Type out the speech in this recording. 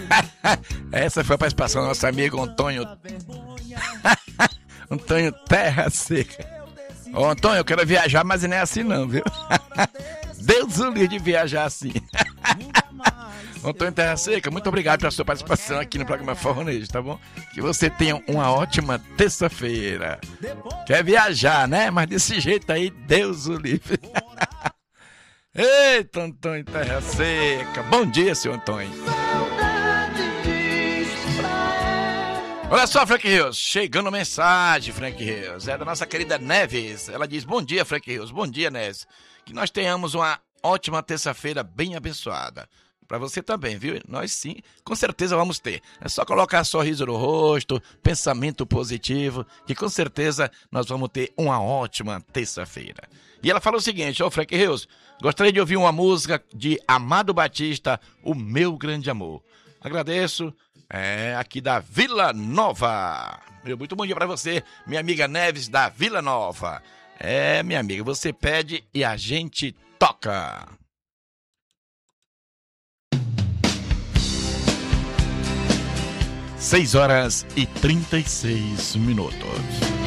Essa foi a participação do nosso amigo Antônio. Antônio Terra Seca. Ô Antônio, eu quero viajar, mas não é assim não, viu? Deus o livre de viajar assim. Antônio Terra Seca, muito obrigado pela sua participação aqui no programa Forronejo, tá bom? Que você tenha uma ótima terça-feira. Quer viajar, né? Mas desse jeito aí, Deus o livre. Eita, Antônio Terra Seca. Bom dia, seu Antônio. Olha só, Frank Rios, chegando mensagem, Frank Rios, é da nossa querida Neves. Ela diz, bom dia, Frank Rios, bom dia, Neves. Que nós tenhamos uma ótima terça-feira bem abençoada. Pra você também, viu? Nós sim, com certeza vamos ter. É só colocar sorriso no rosto, pensamento positivo, que com certeza nós vamos ter uma ótima terça-feira. E ela fala o seguinte, ô Frank Rios, gostaria de ouvir uma música de Amado Batista, O Meu Grande Amor. Agradeço, aqui da Vila Nova. Muito bom dia pra você, minha amiga Neves da Vila Nova. Minha amiga, você pede e a gente toca. 6 horas e 36 minutos.